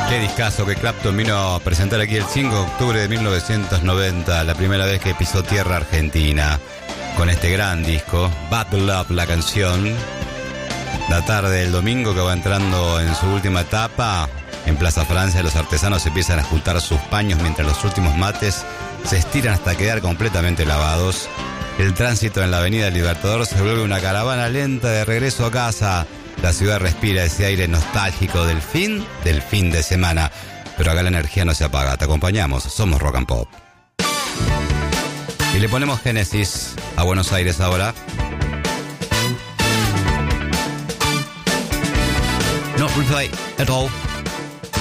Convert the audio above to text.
Qué discazo que Clapton vino a presentar aquí el 5 de octubre de 1990, la primera vez que pisó tierra argentina, con este gran disco, Bad Love, la canción. La tarde del domingo que va entrando en su última etapa, en Plaza Francia los artesanos empiezan a juntar sus paños mientras los últimos mates se estiran hasta quedar completamente lavados. El tránsito en la avenida Libertador se vuelve una caravana lenta de regreso a casa. La ciudad respira ese aire nostálgico del fin de semana. Pero acá la energía no se apaga. Te acompañamos. Somos Rock and Pop. Y le ponemos Génesis a Buenos Aires ahora. Not replay at all.